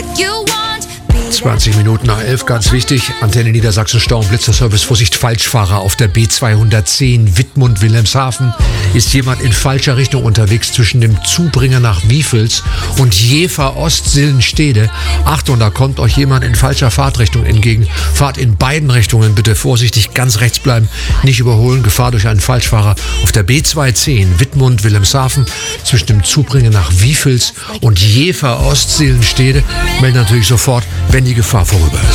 20 Minuten nach 11, ganz wichtig. Antenne Niedersachsen, Stau- und Blitzerservice. Vorsicht, Falschfahrer auf der B210 Wittmund-Wilhelmshaven. Ist jemand in falscher Richtung unterwegs zwischen dem Zubringer nach Wiefels und Jever-Ost-Sillenstede. Achtung, da kommt euch jemand in falscher Fahrtrichtung entgegen. Fahrt in beiden Richtungen, bitte vorsichtig, ganz rechts bleiben, nicht überholen. Gefahr durch einen Falschfahrer auf der B210 Wittmund-Wilhelmshaven zwischen dem Zubringer nach Wiefels und Jever-Ost-Sillenstede. Meldet natürlich sofort, wenn die Gefahr vorüber ist.